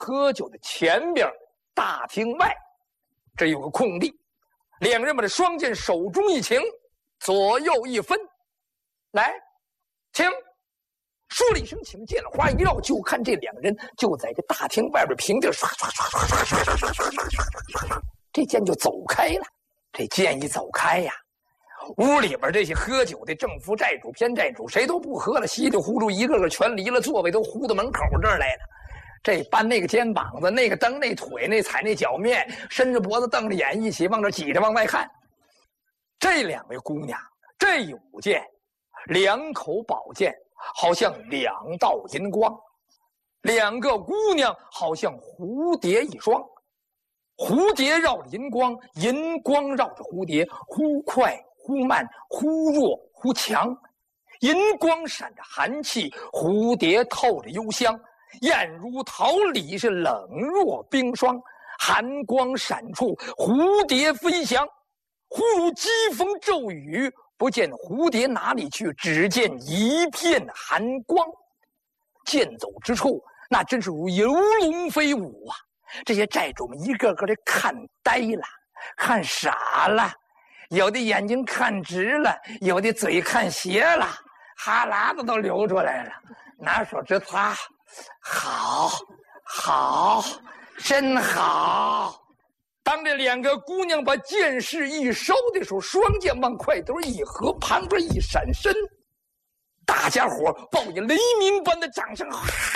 喝酒的前边大厅外，这有个空地，两人把这双剑手中一擎，左右一分，来，请。说了一声请，剑花一绕，就看这两人就在这大厅外边平地唰唰唰唰唰唰唰唰唰，这剑就走开了。这剑一走开呀，屋里边这些喝酒的正副债主、偏债主谁都不喝了，稀里糊涂一个个全离了座位，都呼到门口这儿来了。这搬那个肩膀子，那个蹬那腿，那踩那脚面，伸着脖子瞪着眼，一起往这挤着往外看。这两位姑娘，这有剑，两口宝剑。好像两道银光，两个姑娘好像蝴蝶一双，蝴蝶绕着银光，银光绕着蝴蝶，忽快忽慢，忽弱忽强，银光闪着寒气，蝴蝶透着幽香，艳如桃李，是冷若冰霜，寒光闪处，蝴蝶飞翔，忽如疾风骤雨，不见蝴蝶哪里去，只见一片寒光。剑走之处，那真是如游龙飞舞啊！这些债主们一个个的看呆了，看傻了，有的眼睛看直了，有的嘴看斜了，哈喇子都流出来了，拿手直擦，好，好，真好。当这两个姑娘把剑势一收的时候，双剑往快兜一合，旁边一闪身，大家伙报以雷鸣般的掌声，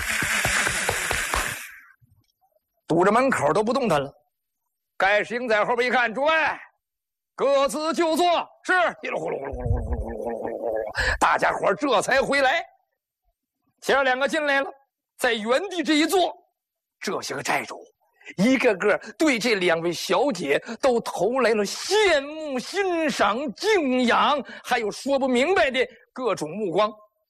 堵着门口都不动弹了。盖世英在后边一看，诸位各自就坐，是一噜呼噜呼噜呼噜呼噜呼噜呼噜呼噜呼噜，大家伙这才回来。前两个进来了，在原地这一坐，这些个债主一个个对这两位小姐都投来了羡慕、欣赏、敬仰，还有说不明白的各种目光。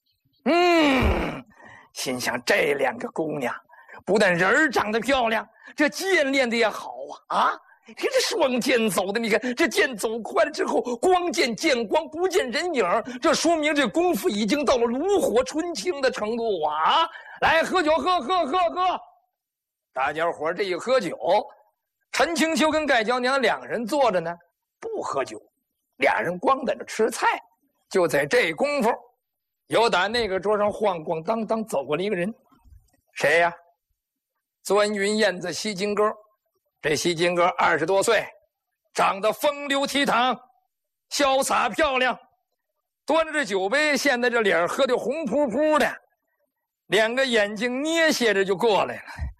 心想这两个姑娘不但人儿长得漂亮，这剑练的也好啊！这双剑走的，你看这剑走快了之后，光见剑光不见人影，这说明这功夫已经到了炉火纯青的程度啊！来，喝酒，喝！大家伙这一喝酒，陈清秋跟盖娇娘两人坐着呢，不喝酒，俩人光在这吃菜。就在这功夫，有打那个桌上晃晃荡荡走过来一个人，谁呀？钻云燕子西金哥。这西金哥20多岁，长得风流倜傥，潇洒漂亮，端着这酒杯，现在这脸喝得红扑扑的，两个眼睛捏斜着就过来了。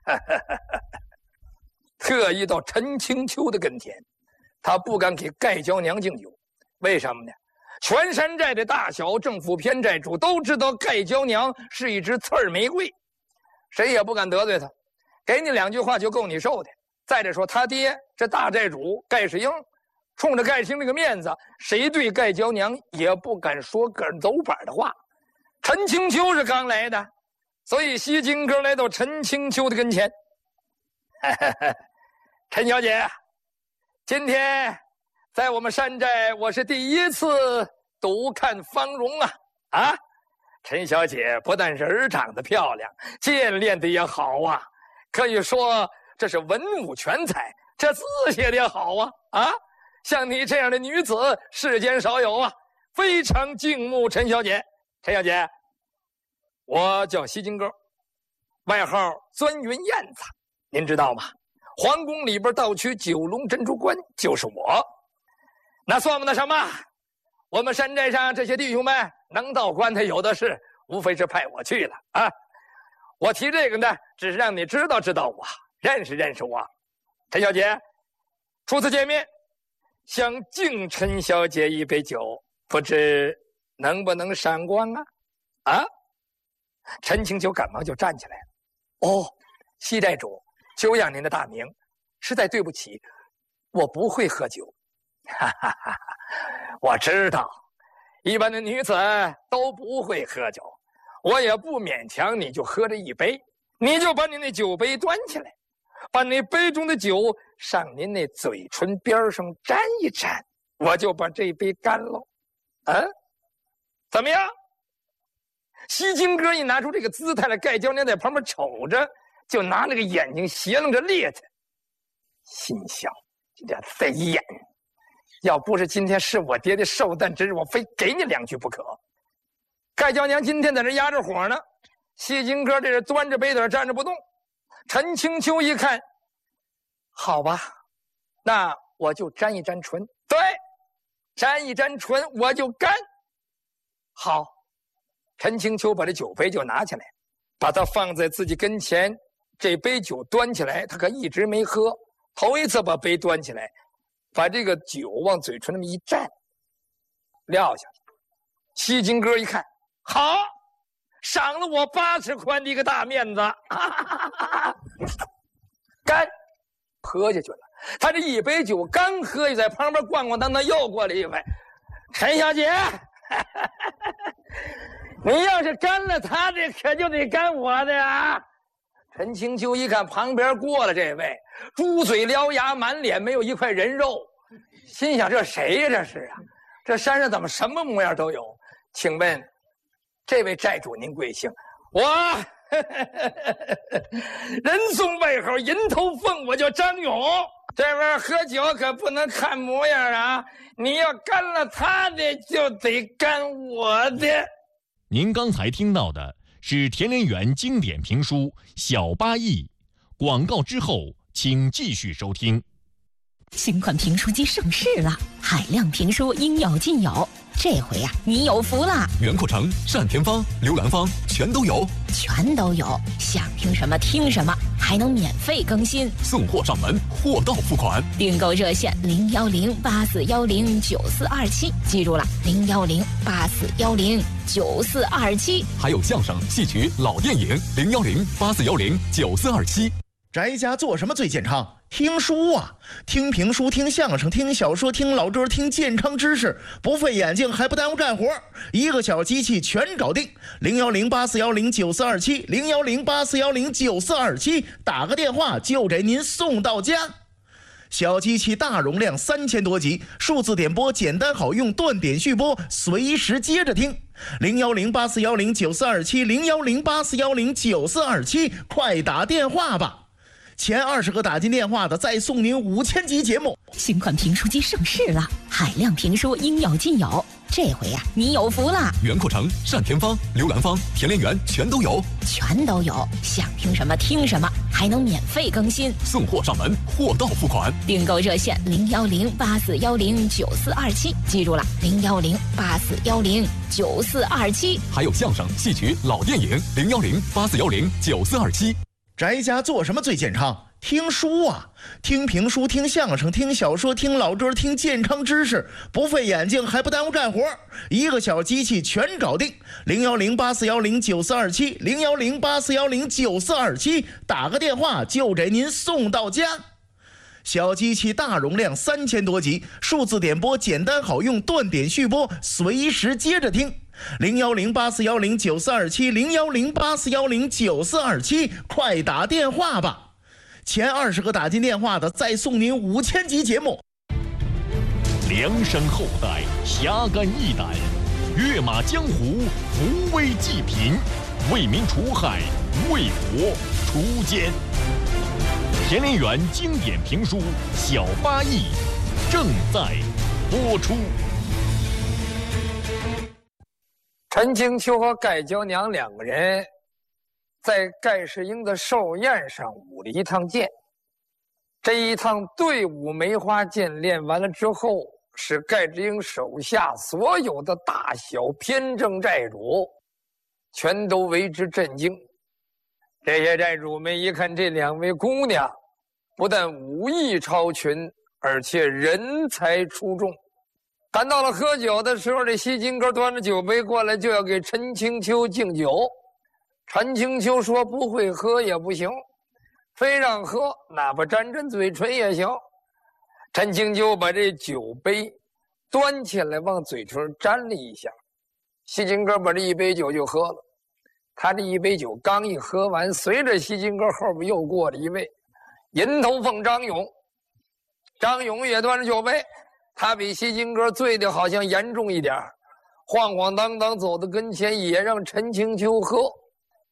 特意到陈清秋的跟前，他不敢给盖娇娘敬酒，为什么呢？全山寨的大小政府偏债主都知道盖娇娘是一支刺儿玫瑰，谁也不敢得罪他，给你2句话就够你受的。再者说他爹这大债主盖世英，冲着盖世英这个面子，谁对盖娇娘也不敢说个走板的话。陈清秋是刚来的，所以西金哥来到陈清秋的跟前。陈小姐，今天在我们山寨我是第一次独看芳容啊！陈小姐不但人长得漂亮，剑练的也好啊，可以说这是文武全才，这字写的也好啊！像你这样的女子世间少有啊，非常敬慕陈小姐。陈小姐，我叫西金哥，外号钻云燕子，您知道吗？皇宫里边盗取9龙珍珠冠就是我。那算不得什么，我们山寨上这些弟兄们能盗官的有的是，无非是派我去了啊。我提这个呢，只是让你知道我，认识我。陈小姐，初次见面，想敬陈小姐一杯酒，不知能不能赏光啊？陈清秋赶忙就站起来了。哦，西寨主，久仰您的大名，实在对不起，我不会喝酒。我知道，一般的女子都不会喝酒，我也不勉强你就喝这一杯，你就把你那酒杯端起来，把那杯中的酒上您那嘴唇边上沾一沾，我就把这杯干了。怎么样？西金哥一拿出这个姿态来，盖娇娘在旁边瞅着， 就拿那个眼睛斜楞着咧他，心想这俩贼眼，要不是今天是我爹的寿诞之日，我非给你2句不可。盖娇娘今天在这压着火呢，戏精哥这是端着杯子站着不动。陈清秋一看，好吧，那我就沾一沾唇，对，沾一沾唇我就干。好，陈清秋把这酒杯就拿起来，把它放在自己跟前，这杯酒端起来，他可一直没喝，头一次把杯端起来，把这个酒往嘴唇那么一蘸，撂下去。戏精哥一看，好，赏了我80宽的一个大面子，干，喝下去了。他这一杯酒刚喝，在旁边咣咣当当又过来一位，陈小姐，你要是干了他的，可就得干我的啊！陈清秋一看旁边过了这位，猪嘴獠牙，满脸没有一块人肉，心想这谁呀？这是啊，这山上怎么什么模样都有？请问，这位寨主您贵姓？我人送外号银头凤，我叫张勇。这边喝酒可不能看模样啊！你要干了他的，就得干我的。 您刚才听到的是田连元经典评书《小八义》，广告之后请继续收听。 新款评书机上市了，海量评书应有尽有。这回呀，你有福了！ 袁阔成、单田芳、刘兰芳全都有， 全都有。想听什么听什么，还能免费更新， 送货上门，货到付款。 订购热线01084109427，记住了，01084109427。 还有相声、戏曲、老电影01084109427。 宅家做什么最健康？听书啊，听评书，听相声，听小说，听老歌，听健康知识，不费眼睛还不耽误干活，一个小机器全搞定。01084109427 01084109427，打个电话就给您送到家。小机器大容量3000多集，数字点播简单好用，断点续播，随时接着听。01084109427 01084109427，快打电话吧。前20个打进电话的，再送您5000集节目。 新款评书机上市了，海量评书应有尽有。这回呀，你有福了！ 袁阔成、单田芳、刘兰芳、田连元全都有， 全都有。想听什么听什么，还能免费更新， 送货上门，货到付款。 订购热线01084109427，记住了，01084109427。 还有相声、戏曲、老电影01084109427。 宅家做什么最健康？听书啊，听评书，听相声，听小说，听老歌，听健康知识，不费眼睛还不耽误干活，一个小机器全搞定。01084109427 01084109427，打个电话就给您送到家。小机器大容量3000多集，数字点播简单好用，断点续播，随时接着听。01084109427 01084109427，快打电话吧。前20个打进电话的，再送您5000集节目。 量身厚待，侠肝义胆，跃马江湖，扶危济贫，为民除害，为国除奸。田连元经典评书《小八义》正在播出。 陈清秋和盖娇娘2个人在盖世英的寿宴上舞了一趟剑。这一趟队伍梅花剑练完了之后，使盖世英手下所有的大小偏正寨主全都为之震惊。这些寨主们一看这2位姑娘，不但武艺超群，而且人才出众。赶到了喝酒的时候，这西金哥端着酒杯过来，就要给陈清秋敬酒。陈清秋说不会喝也不行，非让喝，哪怕沾沾嘴唇也行。陈清秋把这酒杯端起来往嘴唇沾了一下，西金哥把这一杯酒就喝了。他这一杯酒刚一喝完，随着西金哥后边又过了一位银头凤张勇。张勇也端着酒杯，他比西金哥醉的好像严重一点，晃晃荡荡走到跟前，也让陈清秋喝。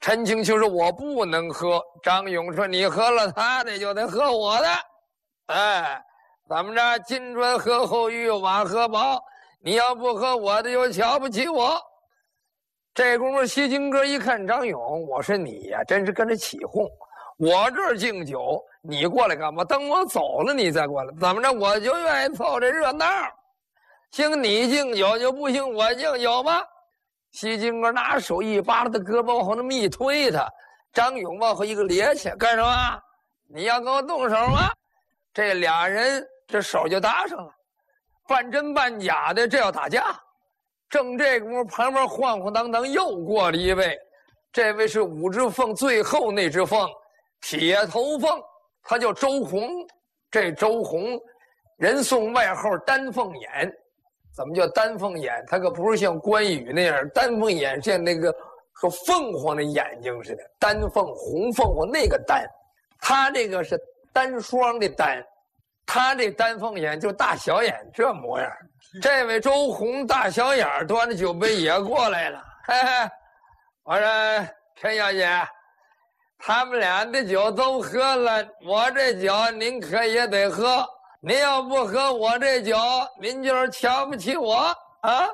陈清秋说我不能喝，张勇说你喝了他的就得喝我的。哎，咱们这金砖喝厚玉瓦喝薄，你要不喝我的又瞧不起我。这功夫西京哥一看张勇，我说你呀真是跟着起哄，我这儿敬酒你过来干嘛？等我走了你再过来，怎么着我就愿意凑这热闹，行你敬酒就不行我敬酒吗？西京哥拿手一扒拉他胳膊往后那么一推他，张勇往后一个趔趄，干什么？你要跟我动手吗？这俩人这手就搭上了，半真半假的这要打架。正这功夫旁边晃晃荡荡又过了一位，这位是五只凤最后那只凤，铁头凤，他叫周洪。这周洪人送外号丹凤眼。怎么叫丹凤眼？他可不是像关羽那样，丹凤眼像那个和凤凰的眼睛似的，丹凤红凤凰那个丹，他这个是单双的单，他这丹凤眼就大小眼这模样。这位周洪大小眼端着酒杯也过来了，嘿嘿，我说陈小姐，他们俩的酒都喝了，我这酒您可也得喝。您要不喝我这酒，您就是瞧不起我啊！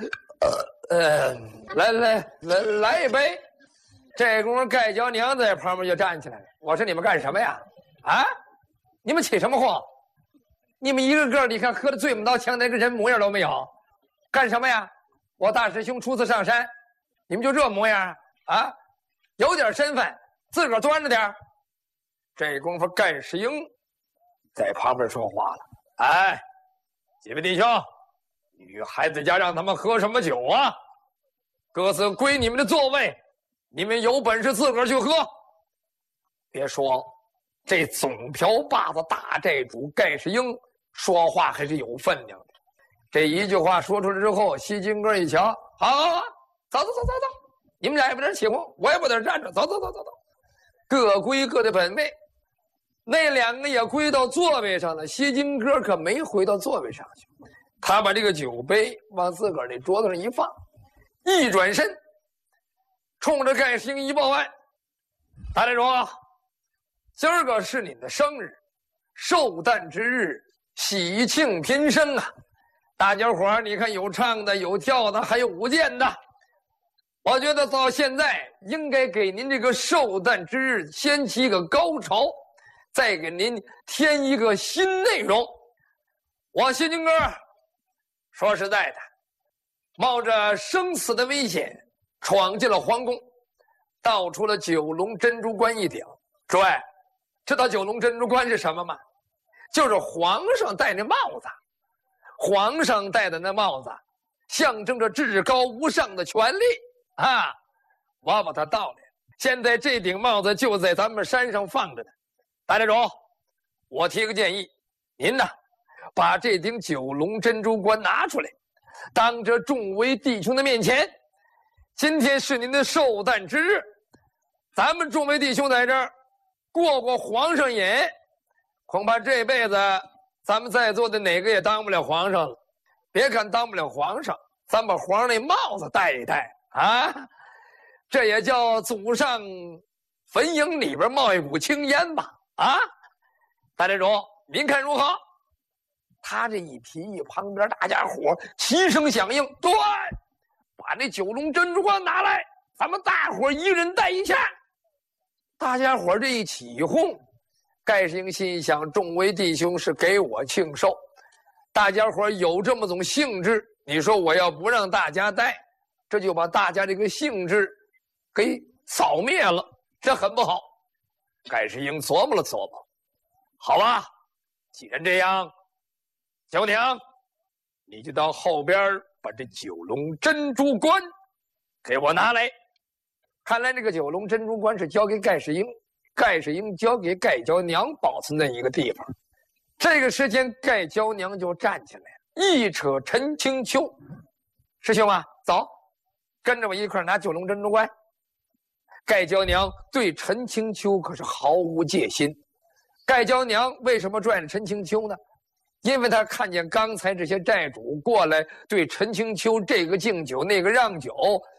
来一杯。这功夫盖娇娘在旁边就站起来了。我说你们干什么呀？啊，你们起什么哄？你们一个个你看喝得醉不到墙，连个人模样都没有，干什么呀？我大师兄初次上山，你们就这模样啊？有点身份，自个儿端着点。这功夫盖世英在旁边说话了，哎，几位弟兄，女孩子家让他们喝什么酒啊？各自归你们的座位，你们有本事自个儿去喝。别说，这总瓢把子大寨主盖世英说话还是有分量的。这一句话说出来之后，西京哥一瞧，好，走，你们俩也不在这起哄，我也不在这站着，走，各归各的本位。那两个也归到座位上了，西京哥可没回到座位上去，他把这个酒杯往自个儿那桌子上一放，一转身，冲着盖世英一报案：大寨主，今儿个是你的生日，寿诞之日，喜庆频生啊！大家伙儿，你看有唱的，有跳的，还有舞剑的。我觉得到现在应该给您这个寿诞之日掀起一个高潮。再给您添一个新内容。我西京哥说实在的，冒着生死的危险闯进了皇宫，盗出了九龙珍珠冠一顶。诸位知道九龙珍珠冠是什么吗？就是皇上戴那帽子，皇上戴的那帽子象征着至高无上的权力啊！我把它盗来，现在这顶帽子就在咱们山上放着呢。大寨主，我提个建议，您呢，把这顶九龙珍珠冠拿出来，当着众位弟兄的面前，今天是您的寿诞之日，咱们众位弟兄在这儿过过皇上瘾，恐怕这辈子咱们在座的哪个也当不了皇上了。别看当不了皇上，咱把皇上那帽子戴一戴啊，这也叫祖上坟茔里边冒一股青烟吧。啊，大寨主，您看如何？他这一提议，旁边大家伙齐声响应，对，把那九龙珍珠冠拿来，咱们大伙一人戴一下。大家伙这一起哄，盖世英心想，众位弟兄是给我庆寿，大家伙有这么种兴致，你说我要不让大家戴，这就把大家这个兴致给扫灭了，这很不好。盖世英琢磨了琢磨，好吧，既然这样，娇娘，你就到后边把这九龙珍珠冠给我拿来。看来这个九龙珍珠冠是交给盖世英，盖世英交给盖娇娘保存在一个地方。这个时间，盖娇娘就站起来，一扯陈清秋：“师兄啊，走，跟着我一块拿九龙珍珠冠。”盖娇娘对陈清秋可是毫无戒心。盖娇娘为什么拽着陈清秋呢？因为他看见刚才这些寨主过来对陈清秋这个敬酒那个让酒，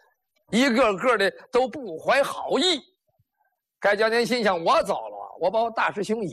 一个个的都不怀好意。盖叫年心想：我糟了，我把我大师兄